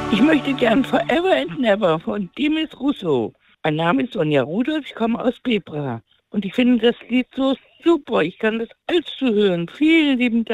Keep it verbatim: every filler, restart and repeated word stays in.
Ich möchte gern Forever and Never von Demis Russo. Mein Name ist Sonja Rudolph, ich komme aus Bebra. Und ich finde das Lied so super. Ich kann das alles zu hören. Vielen lieben Dank.